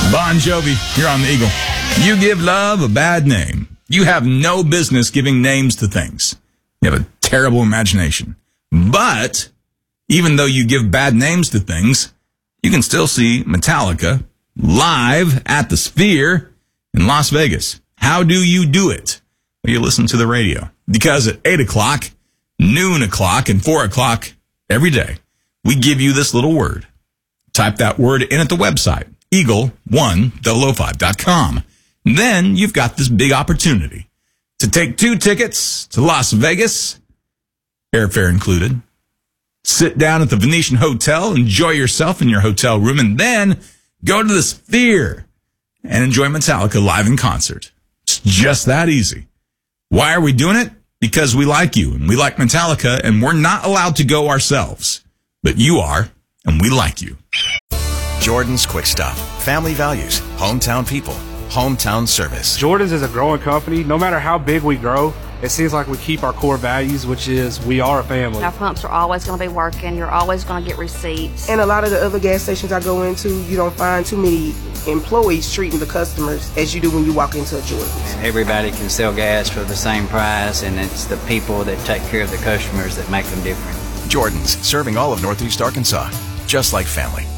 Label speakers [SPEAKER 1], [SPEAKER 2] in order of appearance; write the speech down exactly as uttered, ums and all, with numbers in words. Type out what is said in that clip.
[SPEAKER 1] Bon Jovi, you're on the Eagle. You give love a bad name. You have no business giving names to things. You have a terrible imagination. But even though you give bad names to things, you can still see Metallica live at the Sphere in Las Vegas. How do you do it? Well, you listen to the radio. Because at eight o'clock, noon o'clock, and four o'clock every day, we give you this little word. Type that word in at the website, eagle one double oh five dot com. Then you've got this big opportunity to take two tickets to Las Vegas, airfare included. Sit down at the Venetian Hotel, enjoy yourself in your hotel room, and then go to the Sphere and enjoy Metallica live in concert. It's just that easy. Why are we doing it? Because we like you, and we like Metallica, and we're not allowed to go ourselves. But you are, and we like you.
[SPEAKER 2] Jordan's Quick Stop. Family values, hometown people, hometown service.
[SPEAKER 3] Jordan's is a growing company. No matter how big we grow, it seems like we keep our core values, which is we are a family.
[SPEAKER 4] Our pumps are always going to be working. You're always going to get receipts.
[SPEAKER 5] And a lot of the other gas stations I go into, you don't find too many employees treating the customers as you do when you walk into a Jordan's.
[SPEAKER 6] Everybody can sell gas for the same price, and it's the people that take care of the customers that make them different.
[SPEAKER 2] Jordan's, serving all of Northeast Arkansas, just like family.